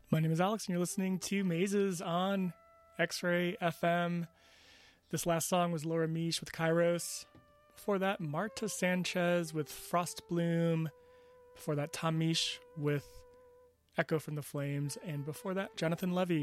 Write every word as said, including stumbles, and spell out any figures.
My name is Alex, and you're listening to Mazes on X-Ray F M. This last song was Laura Misch with Kairos. Before that, Marta Sanchez with Frost Bloom. Before that, Tom Misch with Echo from the Flames. And before that, Jonathan Levy